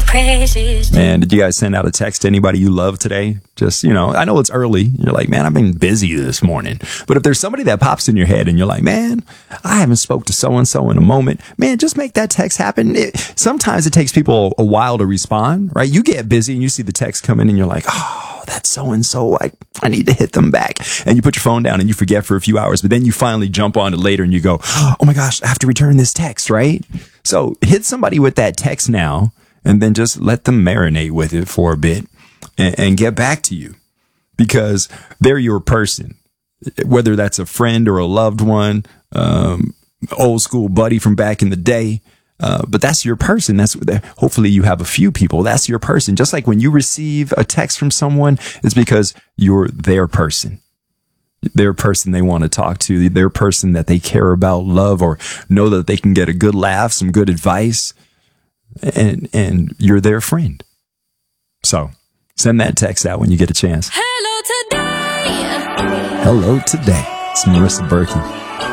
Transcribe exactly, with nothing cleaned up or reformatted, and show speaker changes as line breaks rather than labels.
praises.
Man, did you guys send out a text to anybody you love today? Just, you know, I know it's early. You're like, man, I've been busy this morning. But if there's somebody that pops in your head and you're like, man, I haven't spoke to so-and-so in a moment, man, just make that text happen. It, sometimes it takes people a while to respond, right? You get busy and you see the text come in and you're like, oh, that's so-and-so. I, I need to hit them back. And you put your phone down and you forget for a few hours, but then you finally jump on it later and you go, oh my gosh, I have to return this text, right? So hit somebody with that text now and then just let them marinate with it for a bit and, and get back to you, because they're your person, whether that's a friend or a loved one, um, old school buddy from back in the day. Uh, but that's your person. That's hopefully you have a few people. That's your person. Just like when you receive a text from someone, it's because you're their person. Their person they want to talk to, their person that they care about, love, or know that they can get a good laugh, some good advice, and and you're their friend. So send that text out when you get a chance.
Hello today.
Hello today. It's Marissa Berkey.